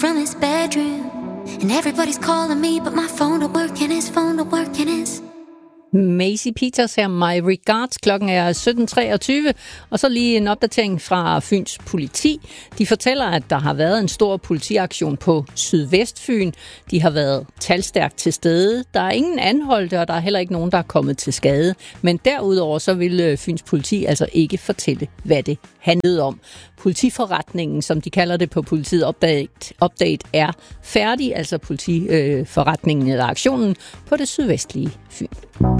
from his bedroom. And everybody's calling me, but my phone don't work and his phone don't work and his... Maisie Peters her, My Regards. Klokken er 17.23, og så lige en opdatering fra Fyns politi. De fortæller, at der har været en stor politiaktion på Sydvestfyn. De har været talstærkt til stede. Der er ingen anholdte, og der er heller ikke nogen, der er kommet til skade. Men derudover så vil Fyns politi altså ikke fortælle, hvad det handlede om. Politiforretningen, som de kalder det på politiet, update er færdig, altså politiforretningen eller aktionen på det sydvestlige Fyn.